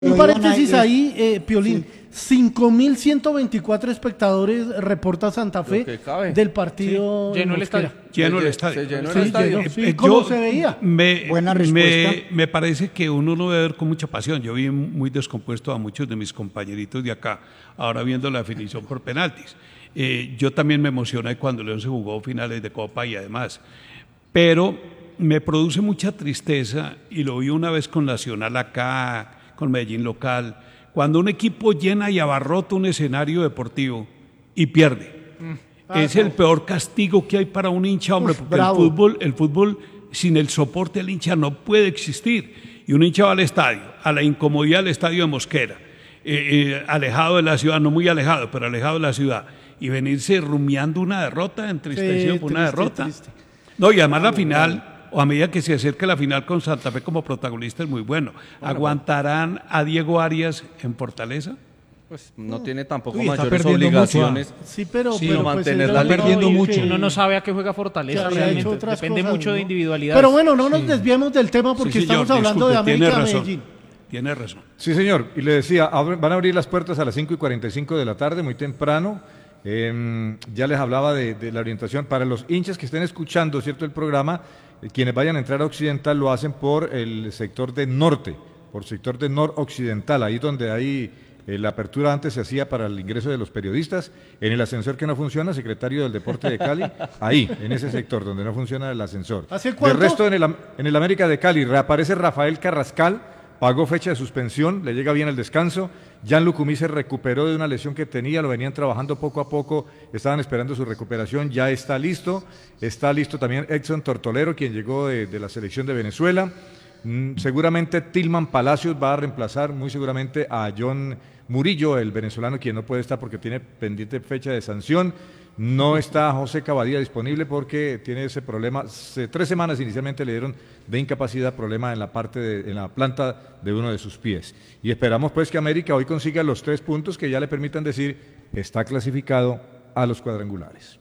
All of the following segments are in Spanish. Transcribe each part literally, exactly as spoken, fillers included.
Un paréntesis ahí, eh, Piolín. Sí. cinco mil ciento veinticuatro espectadores reporta Santa Fe del partido. Sí, llenó el estadio. Llenó el estadio. Se llenó sí, el estadio. Llenó, sí, ¿cómo Yo, se veía? Me, Buena respuesta. Me, me parece que uno lo debe ver con mucha pasión. Yo vi muy descompuesto a muchos de mis compañeritos de acá, ahora viendo la definición por penaltis. Eh, yo también me emocioné cuando León se jugó finales de Copa y además. Pero me produce mucha tristeza, y lo vi una vez con Nacional acá, con Medellín local, cuando un equipo llena y abarrota un escenario deportivo y pierde. Mm. Ah, es no. el peor castigo que hay para un hincha, hombre, Uf, porque el fútbol, el fútbol sin el soporte del hincha no puede existir. Y un hincha va al estadio, a la incomodidad del estadio de Mosquera, eh, eh, alejado de la ciudad, no muy alejado, pero alejado de la ciudad, y venirse rumiando una derrota, entristecido sí, por una triste, derrota. Triste. No, y además la final, o a medida que se acerca la final con Santa Fe como protagonista, es muy bueno. bueno ¿Aguantarán bueno. a Diego Arias en Fortaleza? Pues no uh, tiene tampoco uy, mayores obligaciones. Mucho. Sí, pero, sí, pero mantener pues la está perdiendo mucho. Uno no sabe a qué juega Fortaleza realmente. Depende cosas, mucho ¿no? de individualidad. Pero bueno, no nos sí. desviemos del tema porque sí, señor, estamos hablando disculpe, de América tiene Medellín. Tiene razón. Sí, señor. Y le decía, van a abrir las puertas a las cinco y cuarenta y cinco de la tarde, muy temprano. Eh, ya les hablaba de, de la orientación para los hinchas que estén escuchando, ¿cierto?, el programa. Eh, quienes vayan a entrar a Occidental lo hacen por el sector de norte, por sector de noroccidental, ahí donde hay eh, la apertura antes se hacía para el ingreso de los periodistas, en el ascensor que no funciona, secretario del Deporte de Cali, ahí, en ese sector donde no funciona el ascensor. ¿Hace cuánto? De resto, en el, en el América de Cali reaparece Rafael Carrascal, pagó fecha de suspensión, le llega bien el descanso. Jan Lucumí se recuperó de una lesión que tenía, lo venían trabajando poco a poco, estaban esperando su recuperación, ya está listo. Está listo también Edson Tortolero, quien llegó de, de la selección de Venezuela. Mm, seguramente Tilman Palacios va a reemplazar muy seguramente a John Murillo, el venezolano, quien no puede estar porque tiene pendiente fecha de sanción. No está José Cavadía disponible porque tiene ese problema. Se, tres semanas inicialmente le dieron de incapacidad, problema en la parte de, en la planta de uno de sus pies. Y esperamos pues que América hoy consiga los tres puntos que ya le permitan decir está clasificado a los cuadrangulares.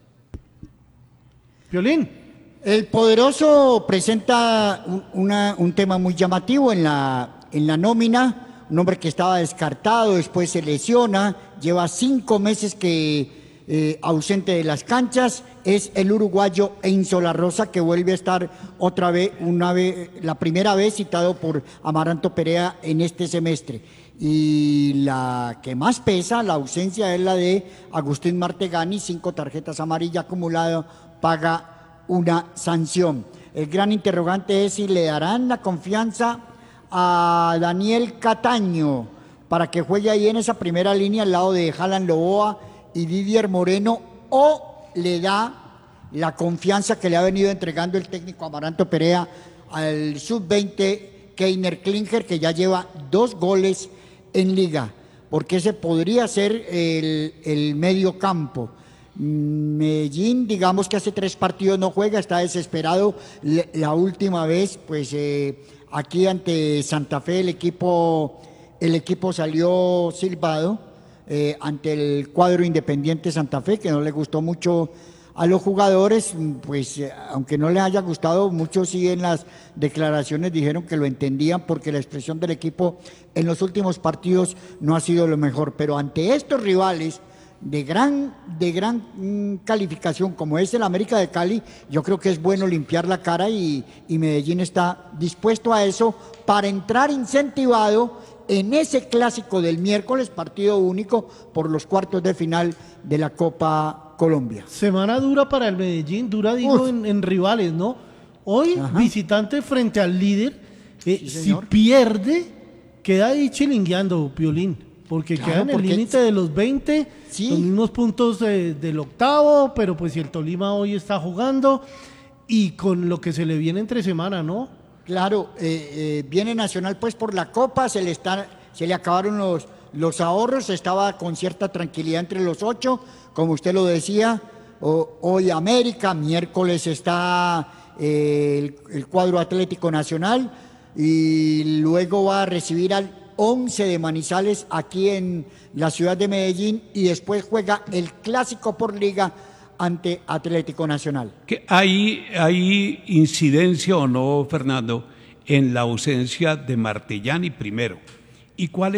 Piolín. El Poderoso presenta un, una, un tema muy llamativo en la, en la nómina. Un hombre que estaba descartado, después se lesiona, lleva cinco meses que Eh, ausente de las canchas, es el uruguayo Enzo La Rosa, que vuelve a estar otra vez, una vez, la primera vez citado por Amaranto Perea en este semestre. Y la que más pesa, la ausencia, es la de Agustín Martegani, cinco tarjetas amarillas acumuladas, paga una sanción. El gran interrogante es si le darán la confianza a Daniel Cataño para que juegue ahí en esa primera línea al lado de Jalan Loboa y Didier Moreno, o le da la confianza que le ha venido entregando el técnico Amaranto Perea al sub veinte Keiner Klinger, que ya lleva dos goles en liga, porque ese podría ser el, el medio campo. Medellín, digamos que hace tres partidos no juega, está desesperado. La última vez, pues eh, aquí ante Santa Fe el equipo, el equipo salió silbado. Eh, ante el cuadro Independiente Santa Fe, que no le gustó mucho a los jugadores, pues eh, aunque no les haya gustado, muchos sí en las declaraciones dijeron que lo entendían porque la expresión del equipo en los últimos partidos no ha sido lo mejor, pero ante estos rivales de gran, de gran mmm, calificación como es el América de Cali, yo creo que es bueno limpiar la cara y, y Medellín está dispuesto a eso para entrar incentivado en ese clásico del miércoles, partido único por los cuartos de final de la Copa Colombia. Semana dura para el Medellín, dura digo en, en rivales, ¿no? Hoy Ajá. visitante frente al líder, eh, sí, si pierde, queda ahí chilingueando, Piolín, porque claro, queda en el límite de los veinte, sí. los mismos puntos de, del octavo, pero pues si el Tolima hoy está jugando y con lo que se le viene entre semana, ¿no? Claro, eh, eh, viene Nacional pues por la Copa, se le, está, se le acabaron los, los ahorros, estaba con cierta tranquilidad entre los ocho, como usted lo decía, o, hoy América, miércoles está eh, el, el cuadro Atlético Nacional y luego va a recibir al once de Manizales aquí en la ciudad de Medellín y después juega el clásico por liga ante Atlético Nacional. ¿Hay, ¿Hay incidencia o no, Fernando, en la ausencia de Martellani primero ¿Y cuál